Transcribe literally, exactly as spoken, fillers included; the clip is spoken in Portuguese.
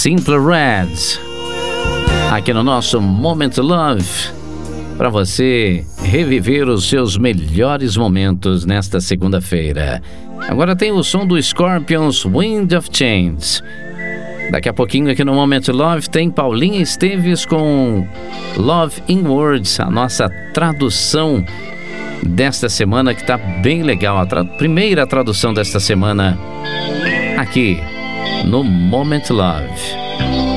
Simply Red, aqui no nosso Moment Love, para você reviver os seus melhores momentos nesta segunda-feira. Agora tem o som do Scorpions, Wind of Change. Daqui a pouquinho aqui no Moment Love tem Paulinha Esteves com Love in Words, a nossa tradução desta semana, que tá bem legal, a tra- primeira tradução desta semana aqui no Moment Love.